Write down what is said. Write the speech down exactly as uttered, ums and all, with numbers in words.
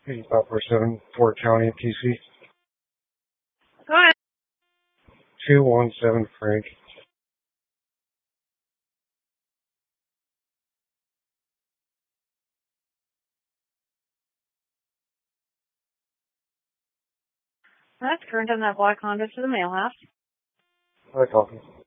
eighty-five four seven, Fort County, T C. Go ahead. two one seven Frank. That's current on that black Honda to the mail house. Hi, talking.